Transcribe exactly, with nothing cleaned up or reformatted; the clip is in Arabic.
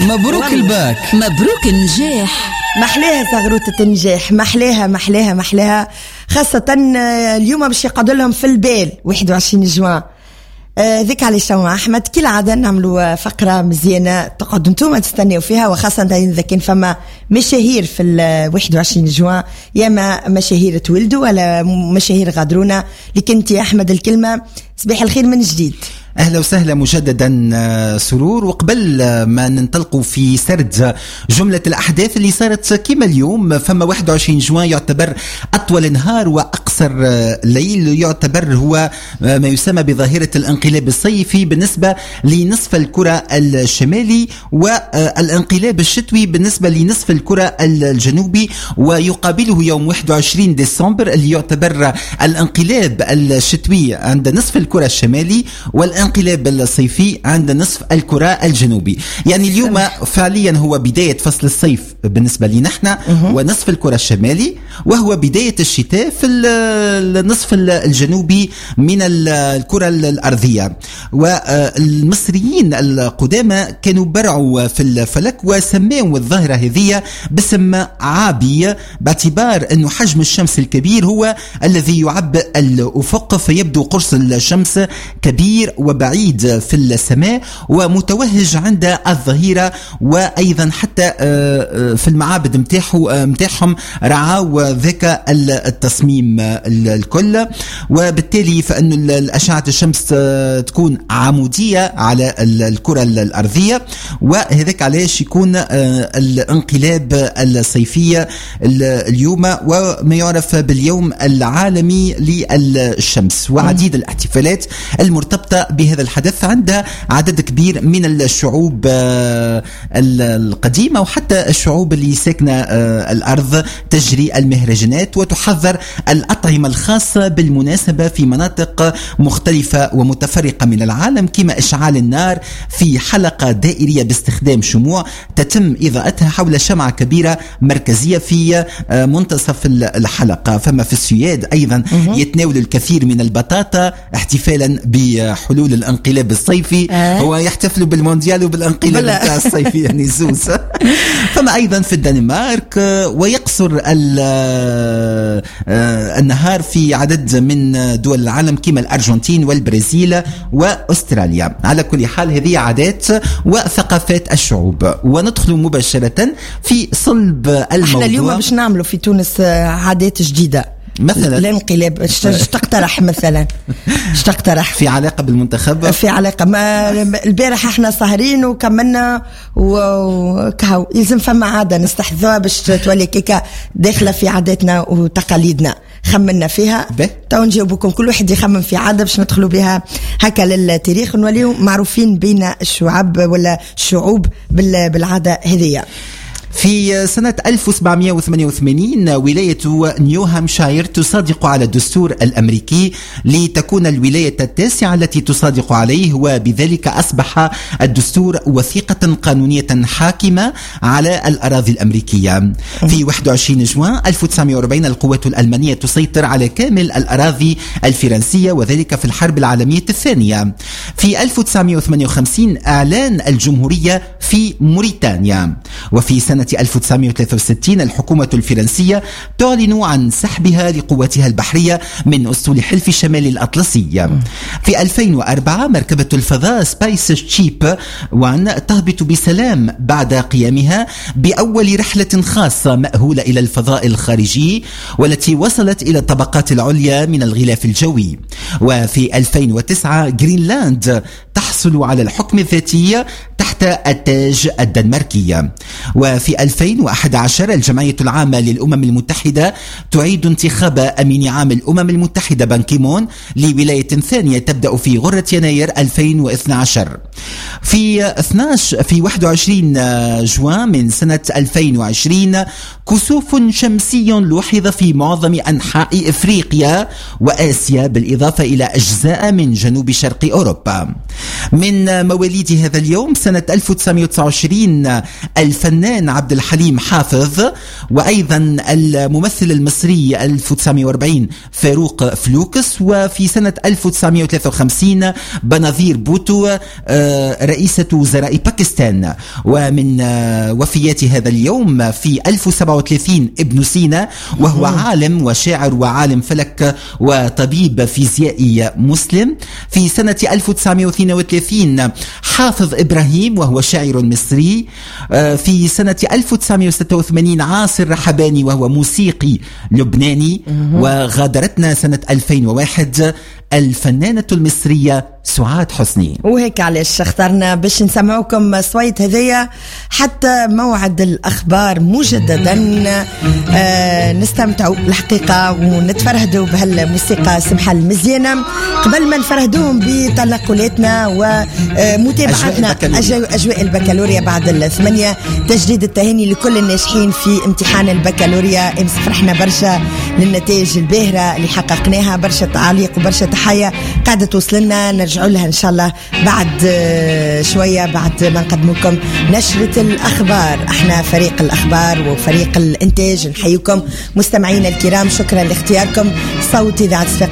مبروك الباك، مبروك النجاح. محلاها زغروطة النجاح، محلاها محلاها محلاها، خاصة اليوم باش يقعدوا لهم في البال واحد وعشرين جوان. ذيك على شو أحمد كل عادة نعملوا فقرة مزيانة تقعدوا انتم تستنيوا فيها، وخاصة إذا كان فما مشاهير في الواحد وعشرين جوان، يا ما مشاهير تولدوا ولا مشاهير غادرونا. لكن انت يا أحمد الكلمة صباح الخير من جديد. أهلا وسهلا مجددا سرور. وقبل ما ننطلقوا في سرد جملة الأحداث اللي صارت كما اليوم، فما واحد وعشرين جوان يعتبر أطول نهار وأقصر ليل، يعتبر هو ما يسمى بظاهرة الانقلاب الصيفي بالنسبة لنصف الكرة الشمالي، والانقلاب الشتوي بالنسبة لنصف الكرة الجنوبي. ويقابله يوم واحد وعشرين ديسمبر اللي يعتبر الانقلاب الشتوي عند نصف الكرة الشمالي، والانقلاب الصيفي عند نصف الكرة الجنوبي. يعني اليوم فعليا هو بداية فصل الصيف بالنسبة لنا احنا ونصف الكرة الشمالي، وهو بداية الشتاء في النصف الجنوبي من الكرة الأرضية. والمصريين القدامى كانوا برعوا في الفلك وسموا الظاهرة هذه باسم عابي، باعتبار أنه حجم الشمس الكبير هو الذي يعبئ الأفق، فيبدو قرص الشمس كبير وبعيد في السماء ومتوهج عند الظهيرة. وأيضا حتى في المعابد متاحهم رعاوا ذاك التصميم الكل، وبالتالي فإن الأشعة الشمس تكون عمودية على الكرة الأرضية، وهذاك علاش يكون الانقلاب الصيفي اليوم وما يعرف باليوم العالمي للشمس. وعديد الاحتفالات المرتبطة بهذا الحدث عند عدد كبير من الشعوب القديمة وحتى الشعوب اللي ساكنة الأرض تجري المهرجانات وتحضر الأطعمة الخاصة بالمناسبة في مناطق مختلفة ومتفرقة من العالم، كما إشعال النار في حلقة دائرية باستخدام شموع تتم إضاءتها حول شمعة كبيرة مركزية في منتصف الحلقة. فما في السويد أيضا يتناول الكثير من البطاطا احتفالا بحلول الانقلاب الصيفي. آه. هو يحتفلوا بالمونديال وبالانقلاب الصيفي يعني زوز. فما أيضا في الدنمارك، ويقصر النهار في عدد من دول العالم كما الأرجنتين والبرازيل وأستراليا. على كل حال هذه عادات وثقافات الشعوب، وندخل مباشرة في صلب الموضوع. احنا اليوم باش نعملوا في تونس عادات جديدة مثلا الانقلاب. ايش تقترح مثلا؟ ايش تقترح في علاقة بالمنتخب؟ في علاقة ما البارح احنا سهرين وكملنا وكهو يلزم فما عادة نستحذوها باش تولي كيكا داخلة في عاداتنا وتقاليدنا. خمنا فيها تو نجاوبكم، كل واحد يخمم في عادة باش ندخلوا بها هكا للتاريخ ونوليو معروفين بين الشعب ولا الشعوب بالعادة هذه. في سنة ألف وسبعمائة وثمانية وثمانين ولاية نيو هامشاير تصادق على الدستور الأمريكي لتكون الولاية التاسعة التي تصادق عليه، وبذلك أصبح الدستور وثيقة قانونية حاكمة على الأراضي الأمريكية. في واحد وعشرين جوان ألف وتسعمائة وأربعين القوات الألمانية تسيطر على كامل الأراضي الفرنسية، وذلك في الحرب العالمية الثانية. في ألف وتسعمائة وثمانية وخمسين إعلان الجمهورية في موريتانيا. وفي سنة ألف وتسعمائة وثلاثة وستين الحكومة الفرنسية تعلن عن سحبها لقواتها البحرية من أسطول حلف شمال الأطلسي. في ألفين وأربعة مركبة الفضاء سبايس شيب وان تهبط بسلام بعد قيامها بأول رحلة خاصة مأهولة إلى الفضاء الخارجي، والتي وصلت إلى الطبقات العليا من الغلاف الجوي. وفي ألفين وتسعة جرينلاند تحصل على الحكم الذاتي تحت التاج الدنماركي. وفي ألفين وأحد عشر الجمعية العامة للأمم المتحدة تعيد انتخاب أمين عام الأمم المتحدة بان كيمون لولاية ثانية تبدأ في غرة يناير ألفين واثني عشر. في اثناشر في واحد وعشرين جوان من سنة ألفين وعشرين كسوف شمسي لوحظ في معظم أنحاء إفريقيا وآسيا بالإضافة إلى أجزاء من جنوب شرق أوروبا. من مواليد هذا اليوم سنة ألف وتسعمائة وتسعة وعشرين الفنان عبد الحليم حافظ، وأيضا الممثل المصري ألف وتسعمائة وأربعين فاروق فلوكس، وفي سنة ألف وتسعمائة وثلاثة وخمسين بنظير بوتو رئيسة وزراء باكستان. ومن وفيات هذا اليوم في ألف وسبعة وثلاثين ابن سينا، وهو عالم وشاعر وعالم فلك وطبيب فيزيائي مسلم. في سنة ألف وتسعمائة واثنين وثلاثين حافظ إبراهيم وهو شاعر مصري. في سنة ألف وتسعمائة وستة وثمانين عاصر رحباني وهو موسيقي لبناني. وغادرتنا سنة ألفين وواحد الفنانة المصرية سعاد حسني. وهيك علاش اخترنا باش نسمعوكم صويت هذيا حتى موعد الأخبار مجددا. آه نستمتعوا الحقيقة ونتفرهدوا بهالموسيقى سمحة المزيانة قبل ما نفرهدوهم بتنقلاتنا ومتابعتنا أجواء, أجواء البكالوريا بعد الثمانية. تجديد التهاني لكل الناجحين في امتحان البكالوريا. امس فرحنا برشا للنتائج الباهرة اللي حققناها، برشا تعليق وبرشا تحية قاعدة توصلنا، نرجعوا لها إن شاء الله بعد شوية بعد ما نقدم لكم نشرة الأخبار. احنا فريق الأخبار وفريق الإنتاج نحييكم مستمعينا الكرام، شكرا لاختياركم. صوت إذاعة